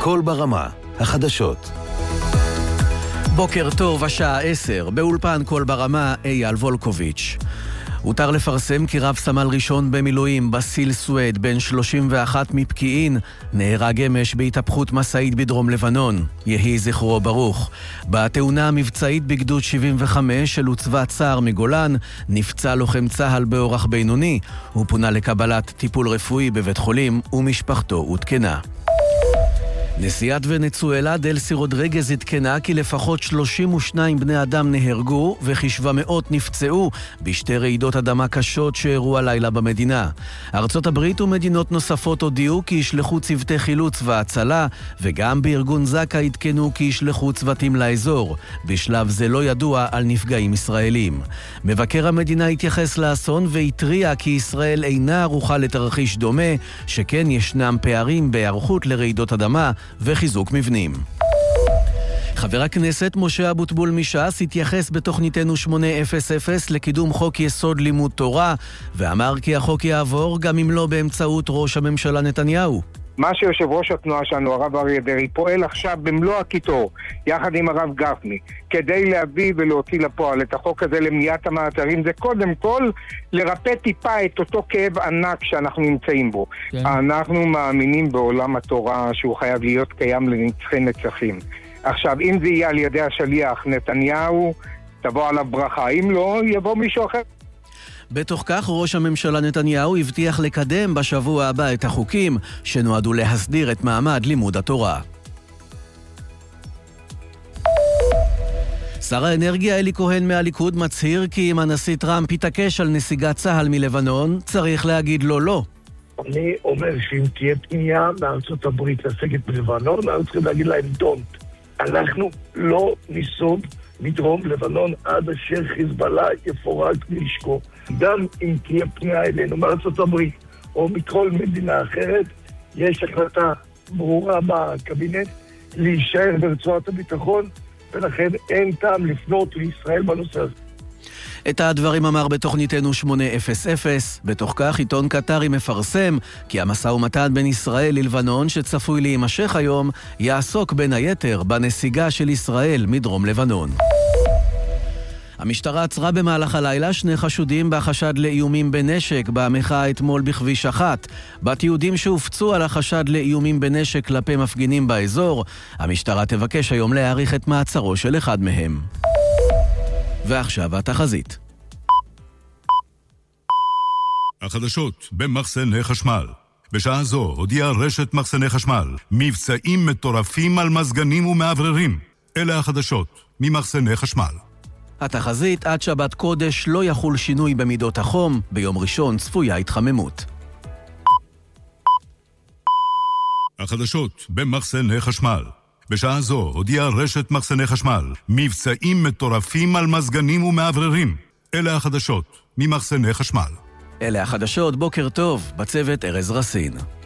קול ברמה, החדשות. בוקר טוב, השעה 10, באולפן קול ברמה, אייל וולקוביץ'. הותר לפרסם כי רב סמל ראשון במילואים, בסיל סואד, בן 31 מפקיעין, נהרג אמש בהתהפכות מסעית בדרום לבנון. יהי זכרו ברוך. בתאונה המבצעית בגדוד 75 של עוצבת צער מגולן, נפצע לוחם צהל באורח בינוני. הוא פונה לקבלת טיפול רפואי בבית חולים ומשפחתו עודכנה. נשיאת ונצואלה דלסי רודריגז התקנה כי לפחות 32 בני אדם נהרגו וכ700 נפצעו בשתי רעידות אדמה קשות שאירעו הלילה במדינה. ארצות הברית ומדינות נוספות הודיעו כי ישלחו צוותי חילוץ והצלה, וגם בארגון זק"א התקנו כי ישלחו צוותים לאזור. בשלב זה לא ידוע על נפגעים ישראלים. מבקר המדינה התייחס לאסון והתריע כי ישראל אינה ערוכה לתרחיש דומה, שכן ישנם פערים בהיערכות לרעידות אדמה וחיזוק מבנים. חבר הכנסת משה אבוטבול מש"ס התייחס בתוכניתנו 800 לקידום חוק יסוד לימוד תורה, ואמר כי החוק יעבור גם אם לא באמצעות ראש הממשלה נתניהו. מה שיושב ראש התנועה שלנו, הרב אריה דרעי, פועל עכשיו במלוא הקיטור, יחד עם הרב גפני, כדי להביא ולהוציא לפועל את החוק הזה למניעת המעצרים, זה קודם כל לרפא טיפה את אותו כאב ענק שאנחנו נמצאים בו. כן. אנחנו מאמינים בעולם התורה שהוא חייב להיות קיים לנצחי נצחים. עכשיו, אם זה יהיה על ידי השליח נתניהו, תבוא עליו ברכה. אם לא, יבוא מישהו אחר. בתוך כך ראש הממשלה נתניהו הבטיח לקדם בשבוע הבא את החוקים שנועדו להסדיר את מעמד לימוד התורה. שר האנרגיה אלי כהן מהליכוד מצהיר כי אם הנשיא טראמפ יתעקש על נסיגת צה"ל מלבנון, צריך להגיד לו לא. אני אומר שאם תהיה פנייה מארצות הברית לסגת מלבנון, אנחנו צריכים להגיד להם don't. אנחנו לא ניסוג מדרום לבנון עד אשר חיזבאללה יפורק מנשקו. גם אם תהיה פנייה אלינו מארצות הברית או מכל מדינה אחרת, יש החלטה ברורה בקבינט להישאר ברצועת הביטחון, ולכן אין טעם לפנות לישראל בנושא הזה. את הדברים אמר בתוכניתנו 800. בתוך כך עיתון קטרי מפרסם כי המשא ומתן בין ישראל ללבנון שצפוי להימשך היום יעסוק בין היתר בנסיגה של ישראל מדרום לבנון. המשטרה עצרה במהלך הלילה 2 חשודים בחשד לאיומים בנשק במחאה אתמול בכביש 1. בתיעודים שהופצו על החשד לאיומים בנשק כלפי מפגינים באזור, המשטרה תבקש היום להאריך את מעצרו של אחד מהם. ועכשיו התחזית. החדשות במחסני חשמל. בשעה זו הודיעה רשת מחסני חשמל מבצעים מטורפים על מזגנים ומעבררים. אלה החדשות ממחסני חשמל. התחזית: עד שבת קודש לא יחול שינוי במידות החום, ביום ראשון צפויה התחממות. החדשות במחסני חשמל. בשעה זו הודיעה רשת מחסני חשמל מבצעים מטורפים על מזגנים ומעבררים. אלה החדשות ממחסני חשמל. אלה החדשות, בוקר טוב, בצוות ארז רסין.